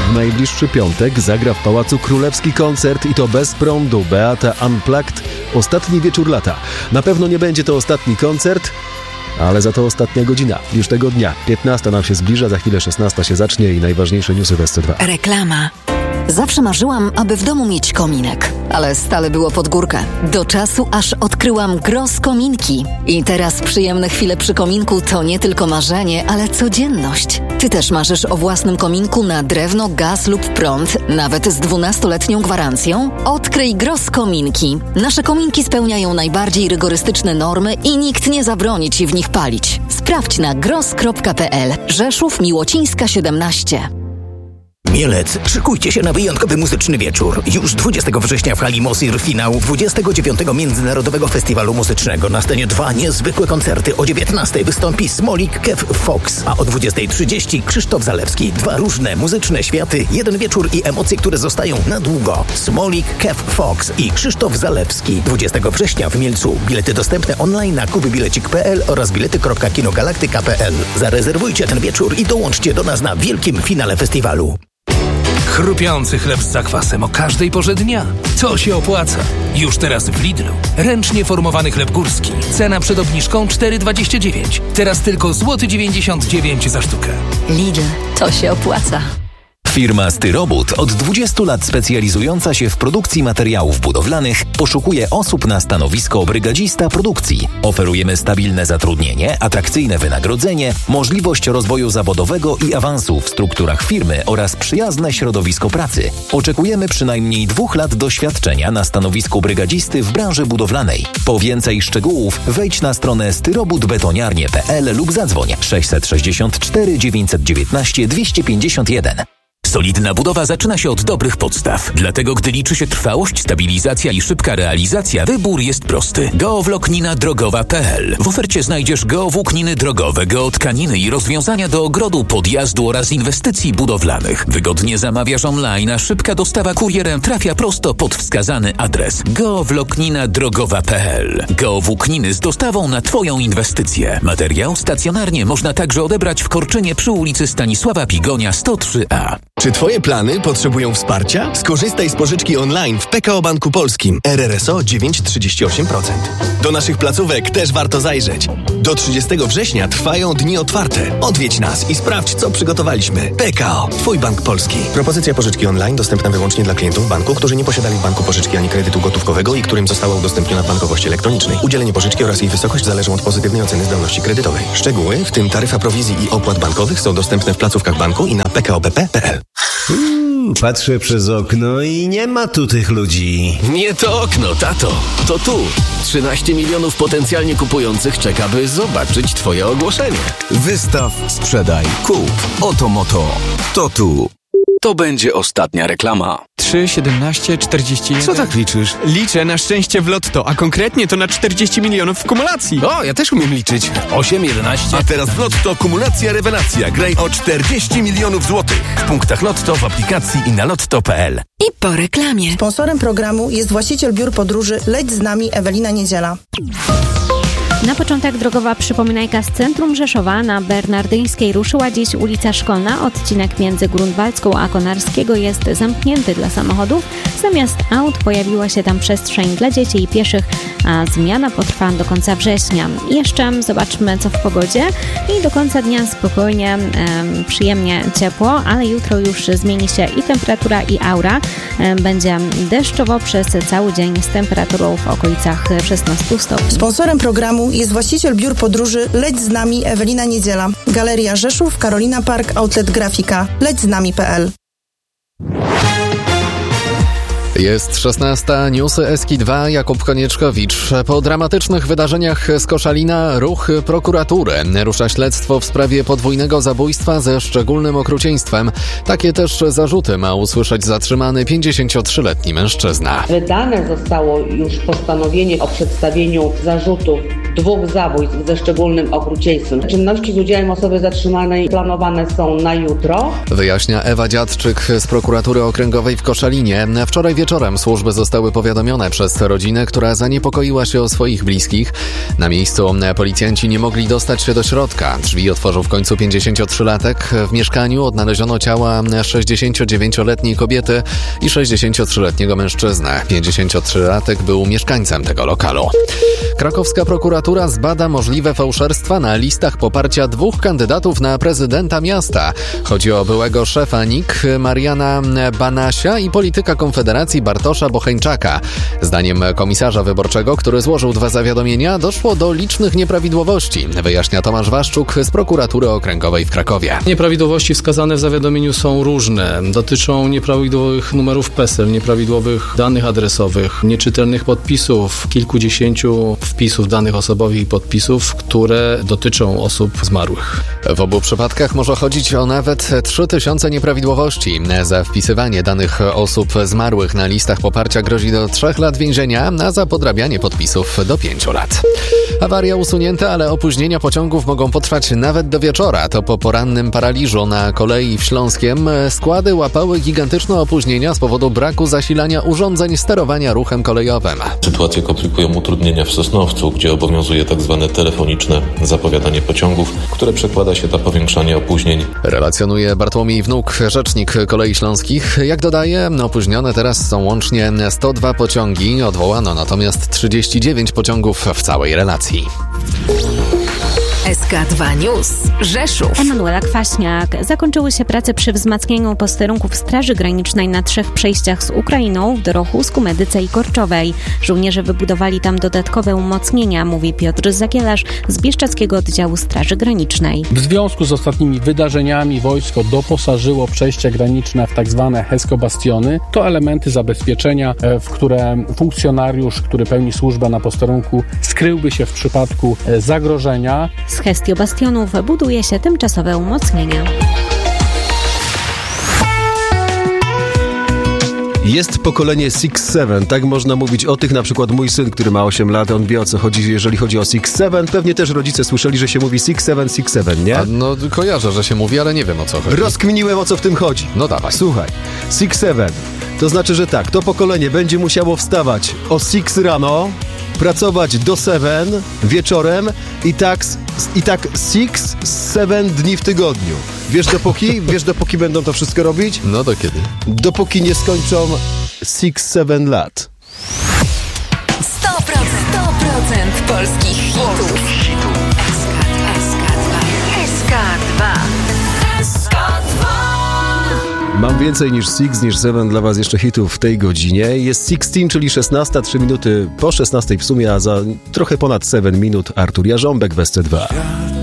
W najbliższy piątek zagra w Pałacu Królewski koncert i to bez prądu. Beata Unplugged. Ostatni wieczór lata. Na pewno nie będzie to ostatni koncert, ale za to ostatnia godzina. Już tego dnia. 15 nam się zbliża, za chwilę 16 się zacznie i najważniejsze newsy w SC2. Reklama. Zawsze marzyłam, aby w domu mieć kominek, ale stale było pod górkę. Do czasu, aż odkryłam Gross Kominki. I teraz przyjemne chwile przy kominku to nie tylko marzenie, ale codzienność. Ty też marzysz o własnym kominku na drewno, gaz lub prąd, nawet z 12-letnią gwarancją? Odkryj Gross Kominki. Nasze kominki spełniają najbardziej rygorystyczne normy i nikt nie zabroni Ci w nich palić. Sprawdź na gross.pl. Rzeszów, Miłocińska 17. Mielec, szykujcie się na wyjątkowy muzyczny wieczór. Już 20 września w hali Mosir finał 29. Międzynarodowego Festiwalu Muzycznego. Na scenie 2 niezwykłe koncerty. O 19 wystąpi Smolik, Kev Fox, a o 20:30 Krzysztof Zalewski. 2 różne muzyczne światy, jeden wieczór i emocje, które zostają na długo. Smolik, Kev Fox i Krzysztof Zalewski. 20 września w Mielcu. Bilety dostępne online na kubybilecik.pl oraz bilety.kinogalaktyka.pl. Zarezerwujcie ten wieczór i dołączcie do nas na wielkim finale festiwalu. Chrupiący chleb z zakwasem o każdej porze dnia. To się opłaca. Już teraz w Lidlu. Ręcznie formowany chleb górski. Cena przed obniżką 4,29. Teraz tylko złoty 99 za sztukę. Lidl, to się opłaca. Firma Styrobud, od 20 lat specjalizująca się w produkcji materiałów budowlanych, poszukuje osób na stanowisko brygadzista produkcji. Oferujemy stabilne zatrudnienie, atrakcyjne wynagrodzenie, możliwość rozwoju zawodowego i awansu w strukturach firmy oraz przyjazne środowisko pracy. Oczekujemy przynajmniej 2 lat doświadczenia na stanowisku brygadzisty w branży budowlanej. Po więcej szczegółów wejdź na stronę styrobudbetoniarnie.pl lub zadzwoń 664 919 251. Solidna budowa zaczyna się od dobrych podstaw. Dlatego, gdy liczy się trwałość, stabilizacja i szybka realizacja, wybór jest prosty. Geowłóknina drogowa.pl. W ofercie znajdziesz geowłókniny drogowe, geotkaniny i rozwiązania do ogrodu, podjazdu oraz inwestycji budowlanych. Wygodnie zamawiasz online, a szybka dostawa kurierem trafia prosto pod wskazany adres. Geowłóknina drogowa.pl. Geowłókniny z dostawą na Twoją inwestycję. Materiał stacjonarnie można także odebrać w Korczynie przy ulicy Stanisława Pigonia 103A. Czy Twoje plany potrzebują wsparcia? Skorzystaj z pożyczki online w PKO Banku Polskim. RRSO 9,38%. Do naszych placówek też warto zajrzeć. Do 30 września trwają dni otwarte. Odwiedź nas i sprawdź, co przygotowaliśmy. PKO, Twój bank polski. Propozycja pożyczki online dostępna wyłącznie dla klientów banku, którzy nie posiadali w banku pożyczki ani kredytu gotówkowego i którym została udostępniona w bankowości elektronicznej. Udzielenie pożyczki oraz jej wysokość zależą od pozytywnej oceny zdolności kredytowej. Szczegóły, w tym taryfa prowizji i opłat bankowych, są dostępne w placówkach banku i na pkobp.pl. Patrzę przez okno i nie ma tu tych ludzi. Nie to okno, tato. To tu. 13 milionów potencjalnie kupujących czeka, by zobaczyć Twoje ogłoszenie. Wystaw, sprzedaj, kup. Oto moto. To tu. To będzie ostatnia reklama. 3, 17, 41... Co tak liczysz? Liczę na szczęście w lotto, a konkretnie to na 40 milionów w kumulacji. O, ja też umiem liczyć. 8, 11... A teraz w Lotto kumulacja rewelacja. Graj o 40 milionów złotych. W punktach Lotto, w aplikacji i na lotto.pl. I po reklamie. Sponsorem programu jest właściciel biur podróży Leć z nami Ewelina Niedziela. Na początek drogowa przypominajka z centrum Rzeszowa. Na Bernardyńskiej ruszyła dziś ulica Szkolna. Odcinek między Grunwaldzką a Konarskiego jest zamknięty dla samochodów. Zamiast aut pojawiła się tam przestrzeń dla dzieci i pieszych, a zmiana potrwa do końca września. I jeszcze zobaczmy, co w pogodzie. I do końca dnia spokojnie, przyjemnie ciepło, ale jutro już zmieni się i temperatura, i aura. Będzie deszczowo przez cały dzień z temperaturą w okolicach 16 stopni. Sponsorem programu jest właściciel biur podróży Leć z nami Ewelina Niedziela. Galeria Rzeszów, Karolina Park, Outlet Grafika. Lećznami.pl. Jest 16, newsy SK2, Jakub Konieczkowicz. Po dramatycznych wydarzeniach z Koszalina ruch prokuratury. Rusza śledztwo w sprawie podwójnego zabójstwa ze szczególnym okrucieństwem. Takie też zarzuty ma usłyszeć zatrzymany 53-letni mężczyzna. Wydane zostało już postanowienie o przedstawieniu zarzutów 2 zabójstw ze szczególnym okrucieństwem. Czynności z udziałem osoby zatrzymanej planowane są na jutro. Wyjaśnia Ewa Dziadczyk z prokuratury okręgowej w Koszalinie. Wczoraj wieczorem służby zostały powiadomione przez rodzinę, która zaniepokoiła się o swoich bliskich. Na miejscu policjanci nie mogli dostać się do środka. Drzwi otworzył w końcu 53-latek. W mieszkaniu odnaleziono ciała 69-letniej kobiety i 63-letniego mężczyzny. 53-latek był mieszkańcem tego lokalu. Krakowska prokuratura zbada możliwe fałszerstwa na listach poparcia 2 kandydatów na prezydenta miasta. Chodzi o byłego szefa NIK Mariana Banasia i polityka Konfederacji Bartosza Bocheńczaka. Zdaniem komisarza wyborczego, który złożył 2 zawiadomienia, doszło do licznych nieprawidłowości, wyjaśnia Tomasz Waszczuk z prokuratury okręgowej w Krakowie. Nieprawidłowości wskazane w zawiadomieniu są różne. Dotyczą nieprawidłowych numerów PESEL, nieprawidłowych danych adresowych, nieczytelnych podpisów, kilkudziesięciu wpisów danych osobowych i podpisów, które dotyczą osób zmarłych. W obu przypadkach może chodzić o nawet 3000 nieprawidłowości. Za wpisywanie danych osób zmarłych na listach poparcia grozi do 3 lat więzienia, a za podrabianie podpisów do 5 lat. Awaria usunięta, ale opóźnienia pociągów mogą potrwać nawet do wieczora. To po porannym paraliżu na kolei w Śląskiem składy łapały gigantyczne opóźnienia z powodu braku zasilania urządzeń sterowania ruchem kolejowym. Sytuację komplikują utrudnienia w Sosnowcu, gdzie obowiązuje tzw. telefoniczne zapowiadanie pociągów, które przekłada się na powiększanie opóźnień. Relacjonuje Bartłomiej Wnuk, rzecznik Kolei Śląskich. Jak dodaje, opóźnione teraz są łącznie 102 pociągi, odwołano natomiast 39 pociągów w całej relacji. SK2 News. Rzeszów. Emanuela Kwaśniak. Zakończyły się prace przy wzmacnianiu posterunków Straży Granicznej na 3 przejściach z Ukrainą w Dorochu, Skumedyce i Korczowej. Żołnierze wybudowali tam dodatkowe umocnienia, mówi Piotr Zakielarz z Bieszczadzkiego Oddziału Straży Granicznej. W związku z ostatnimi wydarzeniami wojsko doposażyło przejścia graniczne w tzw. heskobastiony. To elementy zabezpieczenia, w które funkcjonariusz, który pełni służbę na posterunku, skryłby się w przypadku zagrożenia. Z hestiobastionów buduje się tymczasowe umocnienia. Jest pokolenie 6-7, tak można mówić o tych, na przykład mój syn, który ma 8 lat, on wie o co chodzi, jeżeli chodzi o 6-7. Pewnie też rodzice słyszeli, że się mówi 6-7, nie? No kojarzę, że się mówi, ale nie wiem o co chodzi. Rozkminiłem, o co w tym chodzi. No dawaj. Słuchaj, 6-7, to znaczy, że tak, to pokolenie będzie musiało wstawać o 6 rano, pracować do 7 wieczorem i tak 6-7 dni w tygodniu. Wiesz dopóki będą to wszystko robić? No do kiedy? Dopóki nie skończą 6-7 lat. 100% polskich hitów. Mam więcej niż 6, niż 7 dla was jeszcze hitów w tej godzinie. Jest 16, czyli 16, 3 minuty po 16 w sumie, a za trochę ponad 7 minut Artur Jarząbek w SC2.